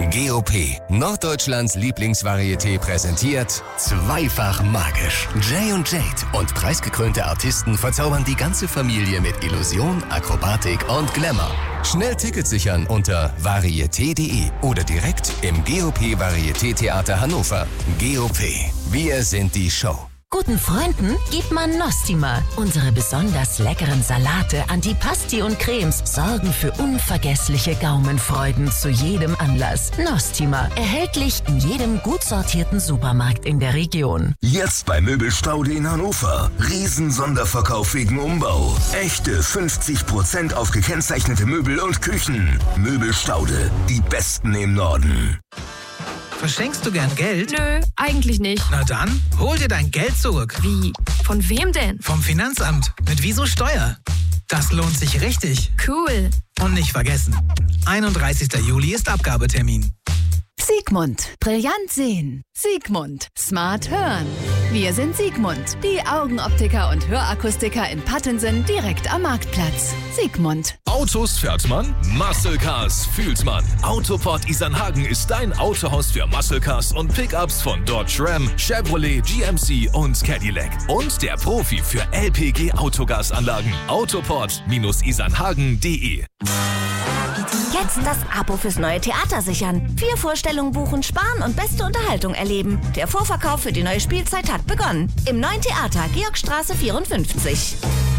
GOP, Norddeutschlands Lieblingsvarieté, präsentiert Zweifach magisch. Jay und Jade und preisgekrönte Artisten verzaubern die ganze Familie mit Illusion, Akrobatik und Glamour. Schnell Tickets sichern unter varieté.de oder direkt im GOP Varieté Theater Hannover. GOP, wir sind die Show. Guten Freunden gibt man Nostima. Unsere besonders leckeren Salate, Antipasti und Cremes sorgen für unvergessliche Gaumenfreuden zu jedem Anlass. Nostima, erhältlich in jedem gut sortierten Supermarkt in der Region. Jetzt bei Möbelstaude in Hannover. Riesen-Sonderverkauf wegen Umbau. Echte 50% auf gekennzeichnete Möbel und Küchen. Möbelstaude, die Besten im Norden. Verschenkst du gern Geld? Nö, eigentlich nicht. Na dann, hol dir dein Geld zurück. Wie? Von wem denn? Vom Finanzamt. Mit Wieso Steuer. Das lohnt sich richtig. Cool. Und nicht vergessen, 31. Juli ist Abgabetermin. Sigmund. Brillant sehen. Sigmund. Smart hören. Wir sind Sigmund. Die Augenoptiker und Hörakustiker in Pattensen direkt am Marktplatz. Sigmund. Autos fährt man, Muscle Cars fühlt man. Autoport Isernhagen ist dein Autohaus für Muscle Cars und Pickups von Dodge Ram, Chevrolet, GMC und Cadillac. Und der Profi für LPG Autogasanlagen. Autoport-isernhagen.de. Jetzt das Abo fürs neue Theater sichern. 4 Vorstellungen buchen, sparen und beste Unterhaltung erleben. Der Vorverkauf für die neue Spielzeit hat begonnen. Im neuen Theater, Georgstraße 54.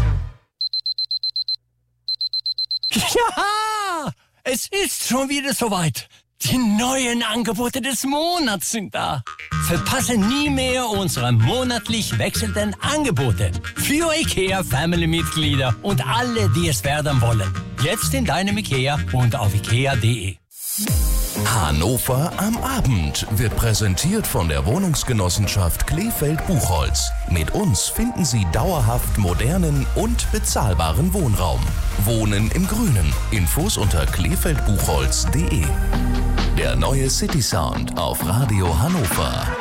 Ja, es ist schon wieder soweit. Die neuen Angebote des Monats sind da. Verpasse nie mehr unsere monatlich wechselnden Angebote. Für IKEA-Family-Mitglieder und alle, die es werden wollen. Jetzt in deinem IKEA und auf ikea.de. Hannover am Abend wird präsentiert von der Wohnungsgenossenschaft Kleefeld-Buchholz. Mit uns finden Sie dauerhaft modernen und bezahlbaren Wohnraum. Wohnen im Grünen. Infos unter kleefeldbuchholz.de. Der neue City Sound auf Radio Hannover.